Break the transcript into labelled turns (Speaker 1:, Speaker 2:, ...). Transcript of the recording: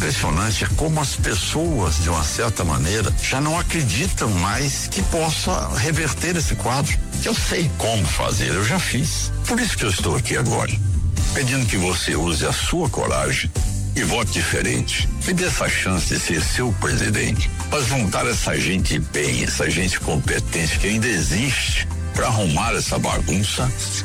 Speaker 1: impressionante como as pessoas, de uma certa maneira, já não acreditam mais que possa reverter esse quadro. Eu sei como fazer, eu já fiz. Por isso que eu estou aqui agora, pedindo que você use a sua coragem e vote diferente. Me dê essa chance de ser seu presidente, para juntar essa gente bem, essa gente competente que ainda existe, para arrumar essa bagunça